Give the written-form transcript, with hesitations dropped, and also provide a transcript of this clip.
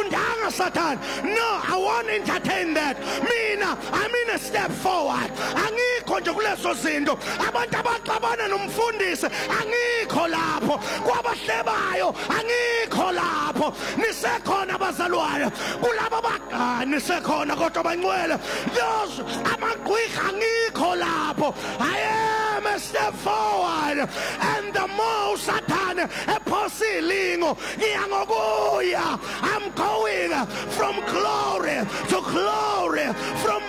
Awufundanga Satan. No, I won't entertain that. Mina, I'm in a step forward. Angikho nje kuleso zinto. Abantu abaxabana nomfundisi angikho lapho. Kwabahlebayo angikho lapho. Nisekhona abazalwane. Kulabo nisekhona kodwa bangcwele. Those amagqwirha angikho lapho. I am a step forward, and the more Satan ephosilingo ngiyangokuya. I'm going from glory to glory, from